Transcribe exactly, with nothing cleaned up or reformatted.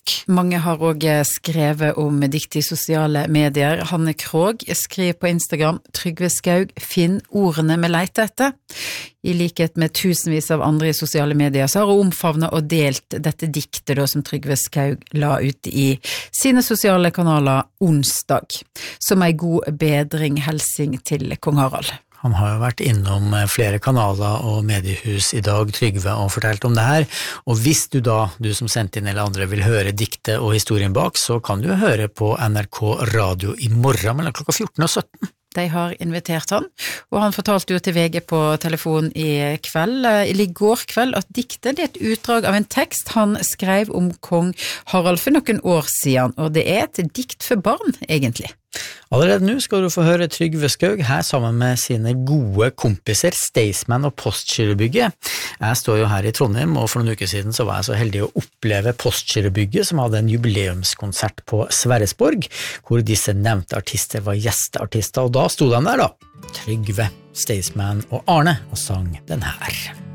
Mange har også skrevet om dikt i sosiale medier. Hanne Krog skriver på Instagram: Trygve Skaug, finn ordene vi leter etter. I likhet med tusenvis av andre i sosiale medier så har hun omfavnet og delt dette diktet da, som Trygve Skaug la ut i sine sosiale kanaler onsdag. Som en god bedring, helsing til kong Harald. Han har jo vært innom flere kanaler og mediehus i dag, Trygve, og fortalt om det her. Og hvis du da, du som sendte inn eller andre, vil høre diktet og historien bak, så kan du høre på N R K Radio i morgen mellom klokka fjorten og sytten. De har invitert han, og han fortalte jo til V G på telefon i kveld, eller i går kveld, at diktet er et utdrag av en tekst han skrev om kong Harald for noen år siden, og det er et dikt for barn, egentlig. Allerede nå skal du få høre Trygve Skaug her sammen med sine gode kompiser Staysman og Postgirobygget. Jeg står jo her i Trondheim, og for noen uker siden så var jeg så heldig å oppleve Postgirobygget, som hadde en jubileumskonsert på Sverresborg, hvor disse nevnte artister var gjesteartister, og da stod de der da, Trygve, Staysman og Arne, og sang den her.